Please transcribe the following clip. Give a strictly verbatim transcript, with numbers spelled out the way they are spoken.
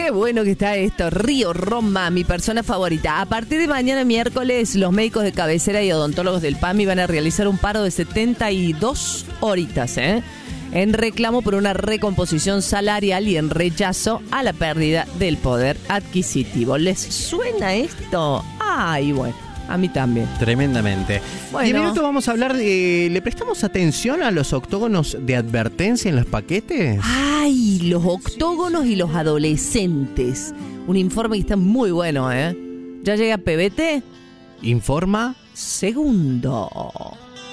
Qué bueno que está esto. Río Roma, mi persona favorita. A partir de mañana miércoles, los médicos de cabecera y odontólogos del PAMI van a realizar un paro de setenta y dos horitas, ¿eh? en reclamo por una recomposición salarial y en rechazo a la pérdida del poder adquisitivo. ¿Les suena esto? Ay, bueno, a mí también. Tremendamente. Bueno. Y en minuto vamos a hablar de... ¿Le prestamos atención a los octógonos de advertencia en los paquetes? Ay, los octógonos y los adolescentes. Un informe que está muy bueno, ¿eh? ¿Ya llega P B T? Informa Segundo.